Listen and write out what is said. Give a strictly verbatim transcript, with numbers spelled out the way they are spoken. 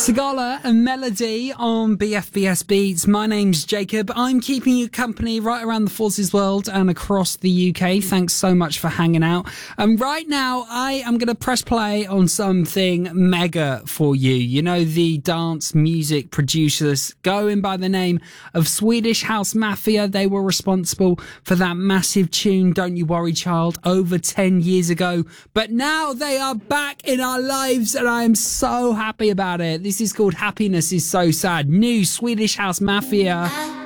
Sigala and Melody on B F B S Beats. My name's Jacob. I'm keeping you company right around the Forces world and across the U K. Thanks so much for hanging out. And right now, I am going to press play on something mega for you. You know, the dance music producers going by the name of Swedish House Mafia. They were responsible for that massive tune, Don't You Worry Child, over ten years ago. But now they are back in our lives and I am so happy about it. This is called Happiness Is So Sad. New Swedish House Mafia.